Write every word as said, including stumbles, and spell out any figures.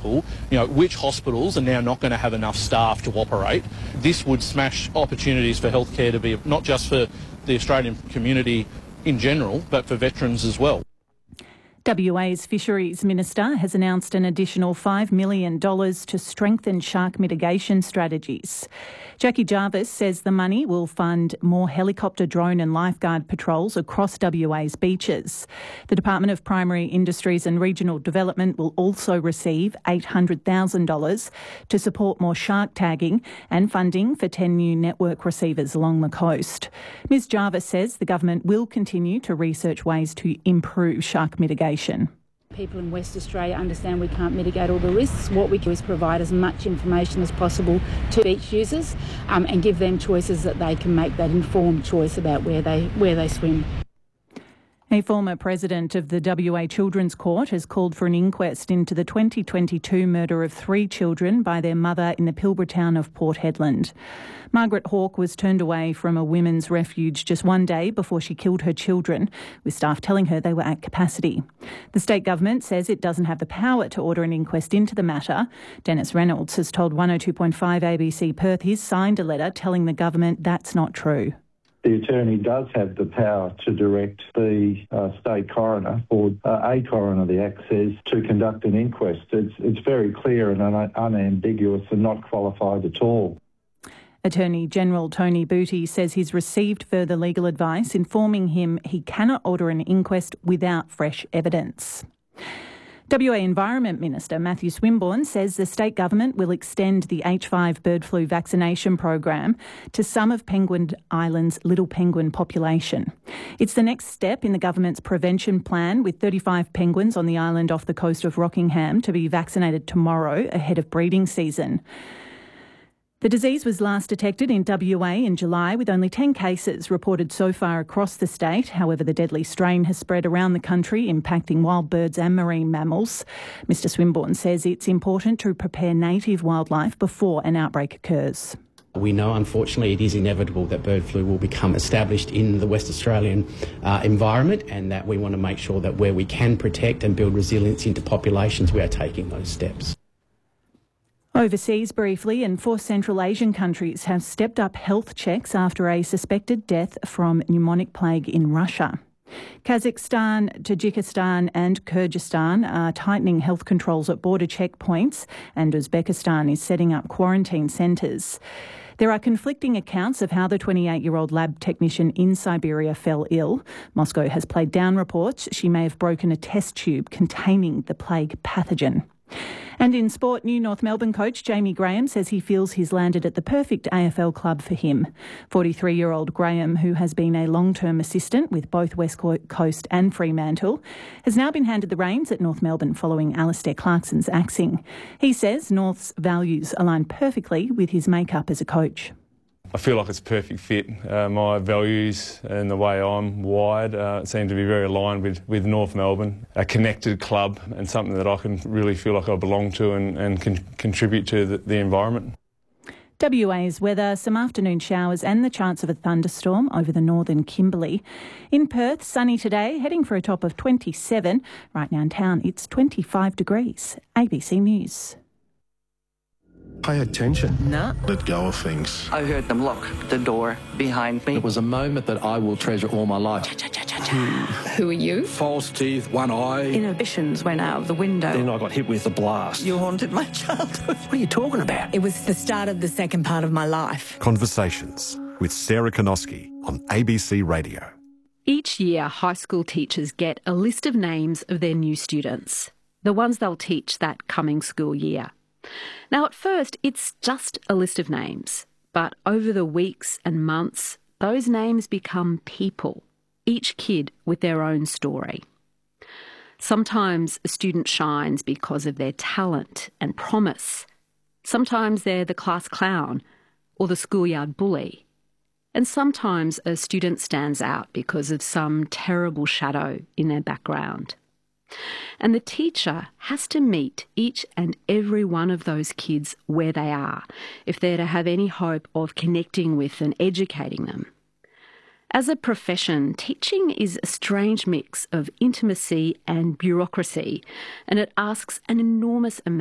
example, you know, which hospitals are now not going to have enough staff to operate. This would smash opportunities for healthcare to be not just for the Australian community in general, but for veterans as well. W A's Fisheries Minister has announced an additional five million dollars to strengthen shark mitigation strategies. Jackie Jarvis says the money will fund more helicopter, drone and lifeguard patrols across W A's beaches. The Department of Primary Industries and Regional Development will also receive eight hundred thousand dollars to support more shark tagging and funding for ten new network receivers along the coast. Ms Jarvis says the government will continue to research ways to improve shark mitigation. People in West Australia understand we can't mitigate all the risks. What we do is provide as much information as possible to beach users um, and give them choices that they can make that informed choice about where they where they swim. A former president of the W A Children's Court has called for an inquest into the twenty twenty-two murder of three children by their mother in the Pilbara town of Port Hedland. Margaret Hawke was turned away from a women's refuge just one day before she killed her children, with staff telling her they were at capacity. The state government says it doesn't have the power to order an inquest into the matter. Dennis Reynolds has told one oh two point five A B C Perth he's signed a letter telling the government that's not true. The attorney does have the power to direct the uh, state coroner or uh, a coroner, the Act says, to conduct an inquest. It's, it's very clear and un- unambiguous and not qualified at all. Attorney General Tony Booty says he's received further legal advice informing him he cannot order an inquest without fresh evidence. W A Environment Minister Matthew Swinburne says the state government will extend the H five bird flu vaccination program to some of Penguin Island's little penguin population. It's the next step in the government's prevention plan, with thirty-five penguins on the island off the coast of Rockingham to be vaccinated tomorrow ahead of breeding season. The disease was last detected in W A in July, with only ten cases reported so far across the state. However, the deadly strain has spread around the country, impacting wild birds and marine mammals. Mister Swinburne says it's important to prepare native wildlife before an outbreak occurs. We know, unfortunately, it is inevitable that bird flu will become established in the West Australian uh, environment, and that we want to make sure that where we can protect and build resilience into populations, we are taking those steps. Overseas briefly, and four Central Asian countries have stepped up health checks after a suspected death from pneumonic plague in Russia. Kazakhstan, Tajikistan and Kyrgyzstan are tightening health controls at border checkpoints, and Uzbekistan is setting up quarantine centres. There are conflicting accounts of how the twenty-eight-year-old lab technician in Siberia fell ill. Moscow has played down reports she may have broken a test tube containing the plague pathogen. And in sport, new North Melbourne coach Jamie Graham says he feels he's landed at the perfect A F L club for him. forty-three-year-old Graham, who has been a long-term assistant with both West Coast and Fremantle, has now been handed the reins at North Melbourne following Alistair Clarkson's axing. He says North's values align perfectly with his makeup as a coach. I feel like it's a perfect fit. Uh, my values and the way I'm wired uh, seem to be very aligned with, with North Melbourne, a connected club and something that I can really feel like I belong to and, and can contribute to the, the environment. W A's weather, some afternoon showers and the chance of a thunderstorm over the northern Kimberley. In Perth, sunny today, heading for a top of twenty-seven. Right now in town, it's twenty-five degrees. A B C News. Pay attention. No. Let go of things. I heard them lock the door behind me. It was a moment that I will treasure all my life. Who are you? False teeth, one eye. Inhibitions went out of the window. Then I got hit with a blast. You haunted my childhood. What are you talking about? It was the start of the second part of my life. Conversations with Sarah Konoski on A B C Radio. Each year, high school teachers get a list of names of their new students, the ones they'll teach that coming school year. Now, at first, it's just a list of names, but over the weeks and months, those names become people, each kid with their own story. Sometimes a student shines because of their talent and promise. Sometimes they're the class clown or the schoolyard bully. And sometimes a student stands out because of some terrible shadow in their background. And the teacher has to meet each and every one of those kids where they are, if they're to have any hope of connecting with and educating them. As a profession, teaching is a strange mix of intimacy and bureaucracy, and it asks an enormous amount